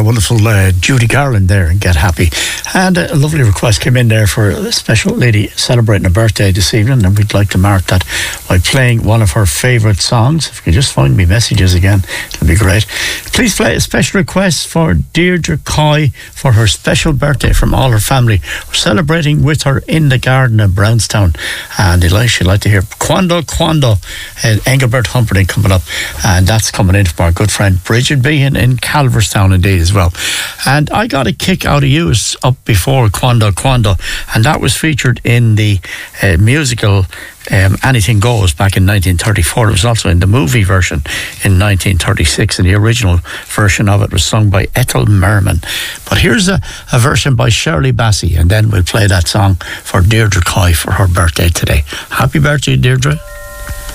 the wonderful Judy Garland there and Get Happy. And a lovely request came in there for a special lady celebrating her birthday this evening, and we'd like to mark that by playing one of her favourite songs. If you could just find me messages again, it'll be great. Please play a special request for Deirdre Coy for her special birthday from all her family. We're celebrating with her in the garden of Brownstown, and she'd like to hear Quando Quando and Engelbert Humperdinck coming up, and that's coming in from our good friend Bridget Behan in Calverstown indeed as well. And I got a kick out of you up before Quando Quando, and that was featured in the musical Anything Goes back in 1934. It was also in the movie version in 1936, and the original version of it was sung by Ethel Merman. But here's a version by Shirley Bassey, and then we'll play that song for Deirdre Coy for her birthday today. Happy birthday, Deirdre.